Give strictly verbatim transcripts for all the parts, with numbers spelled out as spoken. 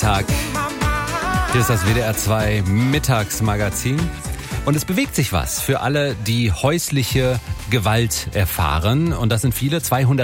Mittag. Hier ist das W D R zwei Mittagsmagazin. Und es bewegt sich was für alle, die häusliche Gewalt erfahren. Und das sind viele,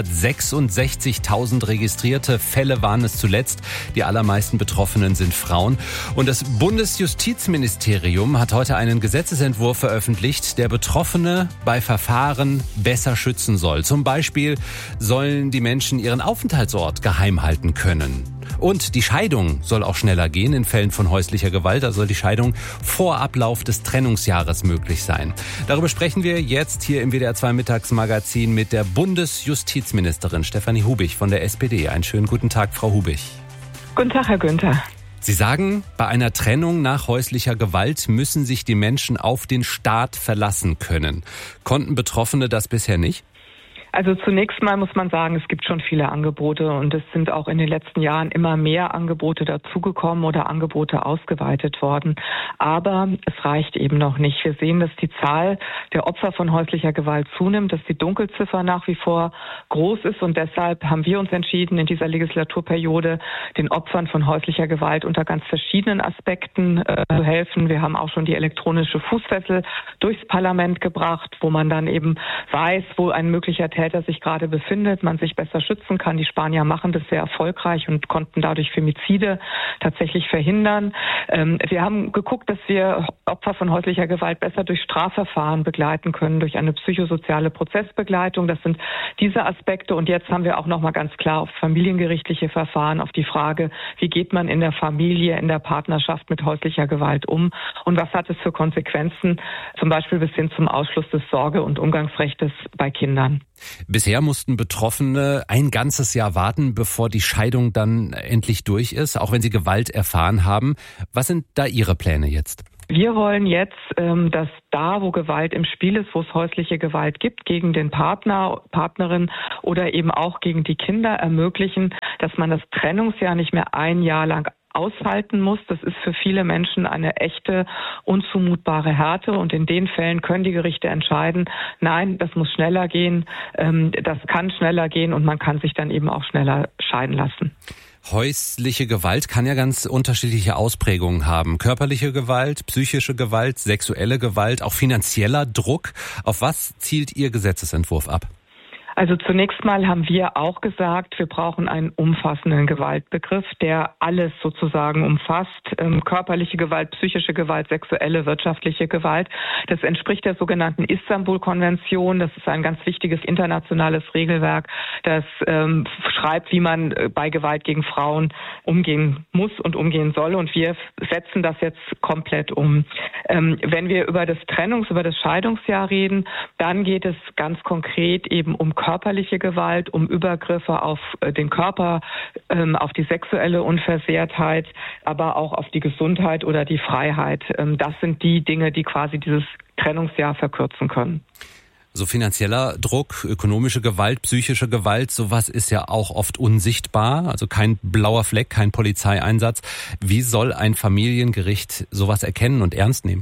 zweihundertsechsundsechzigtausend registrierte Fälle waren es zuletzt. Die allermeisten Betroffenen sind Frauen. Und das Bundesjustizministerium hat heute einen Gesetzesentwurf veröffentlicht, der Betroffene bei Verfahren besser schützen soll. Zum Beispiel sollen die Menschen ihren Aufenthaltsort geheim halten können. Und die Scheidung soll auch schneller gehen in Fällen von häuslicher Gewalt. Da soll die Scheidung vor Ablauf des Trennungsjahres möglich sein. Darüber sprechen wir jetzt hier im W D R zwei Mittagsmagazin mit der Bundesjustizministerin Stefanie Hubich von der S P D. Einen schönen guten Tag, Frau Hubich. Guten Tag, Herr Günther. Sie sagen, bei einer Trennung nach häuslicher Gewalt müssen sich die Menschen auf den Staat verlassen können. Konnten Betroffene das bisher nicht? Also zunächst mal muss man sagen, es gibt schon viele Angebote und es sind auch in den letzten Jahren immer mehr Angebote dazugekommen oder Angebote ausgeweitet worden. Aber es reicht eben noch nicht. Wir sehen, dass die Zahl der Opfer von häuslicher Gewalt zunimmt, dass die Dunkelziffer nach wie vor groß ist und deshalb haben wir uns entschieden, in dieser Legislaturperiode den Opfern von häuslicher Gewalt unter ganz verschiedenen Aspekten äh, zu helfen. Wir haben auch schon die elektronische Fußfessel durchs Parlament gebracht, wo man dann eben weiß, wo ein möglicher Täter sich gerade befindet, man sich besser schützen kann. Die Spanier machen das sehr erfolgreich und konnten dadurch Femizide tatsächlich verhindern. Ähm, wir haben geguckt, dass wir Opfer von häuslicher Gewalt besser durch Strafverfahren begleiten können, durch eine psychosoziale Prozessbegleitung. Das sind diese Aspekte. Und jetzt haben wir auch noch mal ganz klar auf familiengerichtliche Verfahren, auf die Frage, wie geht man in der Familie, in der Partnerschaft mit häuslicher Gewalt um und was hat es für Konsequenzen, zum Beispiel bis hin zum Ausschluss des Sorge- und Umgangsrechtes bei Kindern. Bisher mussten Betroffene ein ganzes Jahr warten, bevor die Scheidung dann endlich durch ist, auch wenn sie Gewalt erfahren haben. Was sind da Ihre Pläne jetzt? Wir wollen jetzt, dass da, wo Gewalt im Spiel ist, wo es häusliche Gewalt gibt, gegen den Partner, Partnerin oder eben auch gegen die Kinder ermöglichen, dass man das Trennungsjahr nicht mehr ein Jahr lang aushalten muss. Das ist für viele Menschen eine echte, unzumutbare Härte. Und in den Fällen können die Gerichte entscheiden, nein, das muss schneller gehen, das kann schneller gehen und man kann sich dann eben auch schneller scheiden lassen. Häusliche Gewalt kann ja ganz unterschiedliche Ausprägungen haben. Körperliche Gewalt, psychische Gewalt, sexuelle Gewalt, auch finanzieller Druck. Auf was zielt Ihr Gesetzesentwurf ab? Also zunächst mal haben wir auch gesagt, wir brauchen einen umfassenden Gewaltbegriff, der alles sozusagen umfasst. Ähm, körperliche Gewalt, psychische Gewalt, sexuelle, wirtschaftliche Gewalt. Das entspricht der sogenannten Istanbul-Konvention. Das ist ein ganz wichtiges internationales Regelwerk, das ähm, schreibt, wie man bei Gewalt gegen Frauen umgehen muss und umgehen soll. Und wir setzen das jetzt komplett um. Ähm, wenn wir über das Trennungs-, über das Scheidungsjahr reden, dann geht es ganz konkret eben um körperliche Gewalt, um Übergriffe auf den Körper, auf die sexuelle Unversehrtheit, aber auch auf die Gesundheit oder die Freiheit. Das sind die Dinge, die quasi dieses Trennungsjahr verkürzen können. So finanzieller Druck, ökonomische Gewalt, psychische Gewalt, sowas ist ja auch oft unsichtbar, also kein blauer Fleck, kein Polizeieinsatz. Wie soll ein Familiengericht sowas erkennen und ernst nehmen?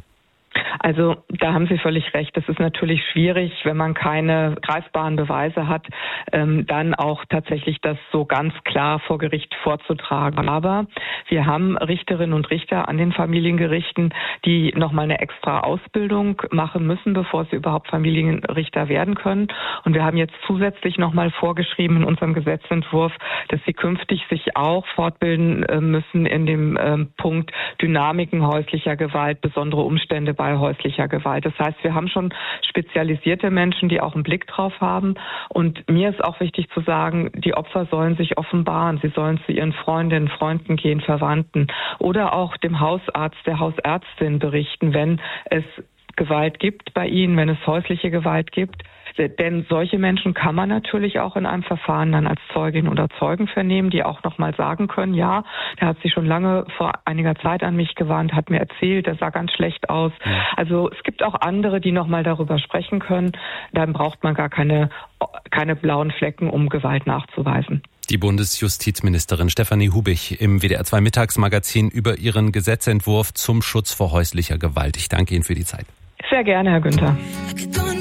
Also da haben Sie völlig recht. Das ist natürlich schwierig, wenn man keine greifbaren Beweise hat, ähm, dann auch tatsächlich das so ganz klar vor Gericht vorzutragen. Aber wir haben Richterinnen und Richter an den Familiengerichten, die nochmal eine extra Ausbildung machen müssen, bevor sie überhaupt Familienrichter werden können. Und wir haben jetzt zusätzlich nochmal vorgeschrieben in unserem Gesetzentwurf, dass sie künftig sich auch fortbilden äh, müssen in dem ähm, Punkt Dynamiken häuslicher Gewalt, besondere Umstände bei häuslicher Gewalt. Das heißt, wir haben schon spezialisierte Menschen, die auch einen Blick drauf haben. Und mir ist auch wichtig zu sagen, die Opfer sollen sich offenbaren. Sie sollen zu ihren Freundinnen, Freunden gehen, Verwandten oder auch dem Hausarzt, der Hausärztin berichten, wenn es Gewalt gibt bei ihnen, wenn es häusliche Gewalt gibt. Denn solche Menschen kann man natürlich auch in einem Verfahren dann als Zeugin oder Zeugen vernehmen, die auch nochmal sagen können, ja, der hat sich schon lange vor einiger Zeit an mich gewandt, hat mir erzählt, der sah ganz schlecht aus. Ja. Also es gibt auch andere, die nochmal darüber sprechen können. Dann braucht man gar keine, keine blauen Flecken, um Gewalt nachzuweisen. Die Bundesjustizministerin Stefanie Hubich im W D R zwei Mittagsmagazin über ihren Gesetzentwurf zum Schutz vor häuslicher Gewalt. Ich danke Ihnen für die Zeit. Sehr gerne, Herr Günther.